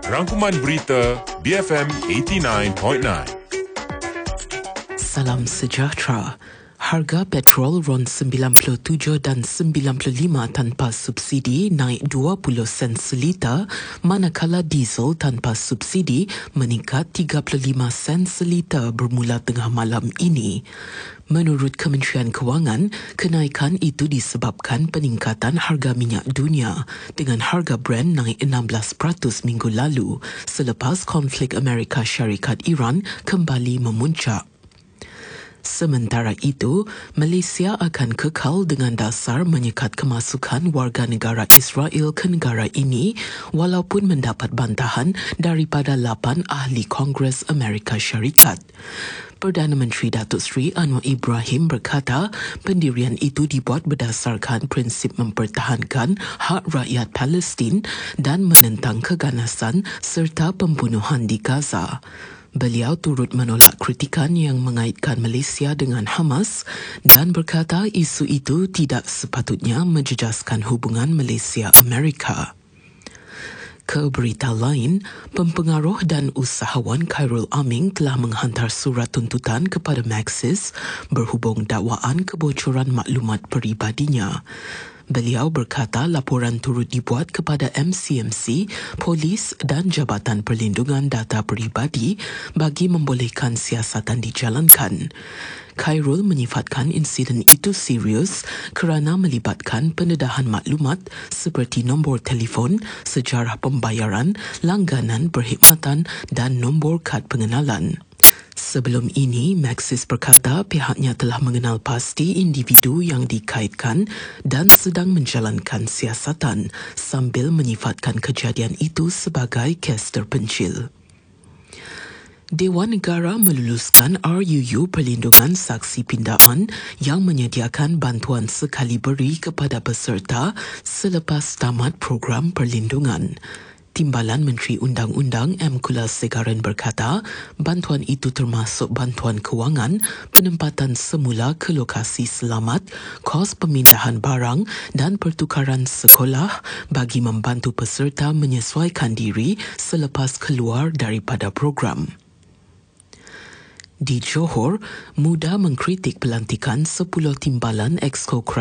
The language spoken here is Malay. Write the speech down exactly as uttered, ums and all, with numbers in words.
Rangkuman Berita B F M lapan puluh sembilan titik sembilan. Salam sejahtera. Harga petrol RON sembilan puluh tujuh dan sembilan puluh lima tanpa subsidi naik dua puluh sen seliter, manakala diesel tanpa subsidi meningkat tiga puluh lima sen seliter bermula tengah malam ini. Menurut Kementerian Kewangan, kenaikan itu disebabkan peningkatan harga minyak dunia dengan harga Brent naik enam belas peratus minggu lalu selepas konflik Amerika Syarikat Iran kembali memuncak. Sementara itu, Malaysia akan kekal dengan dasar menyekat kemasukan warga negara Israel ke negara ini walaupun mendapat bantahan daripada lapan ahli Kongres Amerika Syarikat. Perdana Menteri Datuk Seri Anwar Ibrahim berkata pendirian itu dibuat berdasarkan prinsip mempertahankan hak rakyat Palestin dan menentang keganasan serta pembunuhan di Gaza. Beliau turut menolak kritikan yang mengaitkan Malaysia dengan Hamas dan berkata isu itu tidak sepatutnya menjejaskan hubungan Malaysia-Amerika. Ke berita lain, pempengaruh dan usahawan Khairul Aming telah menghantar surat tuntutan kepada Maxis berhubung dakwaan kebocoran maklumat peribadinya. Beliau berkata laporan turut dibuat kepada M C M C, polis dan Jabatan Perlindungan Data Peribadi bagi membolehkan siasatan dijalankan. Khairul menyifatkan insiden itu serius kerana melibatkan pendedahan maklumat seperti nombor telefon, sejarah pembayaran, langganan perkhidmatan dan nombor kad pengenalan. Sebelum ini, Maxis berkata pihaknya telah mengenal pasti individu yang dikaitkan dan sedang menjalankan siasatan sambil menyifatkan kejadian itu sebagai kes terpencil. Dewan Negara meluluskan R U U Perlindungan Saksi Pindaan yang menyediakan bantuan sekali beri kepada peserta selepas tamat program perlindungan. Timbalan Menteri Undang-Undang M. Kulasegaran berkata, bantuan itu termasuk bantuan kewangan, penempatan semula ke lokasi selamat, kos pemindahan barang dan pertukaran sekolah bagi membantu peserta menyesuaikan diri selepas keluar daripada program. Di Johor, Muda mengkritik pelantikan sepuluh timbalan Exco